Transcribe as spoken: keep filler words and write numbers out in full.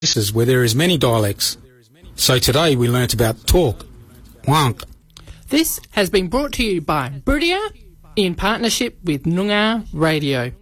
places where there is many dialects. So today we learnt about talk, wank. This has been brought to you by Buridia in partnership with Noongar Radio.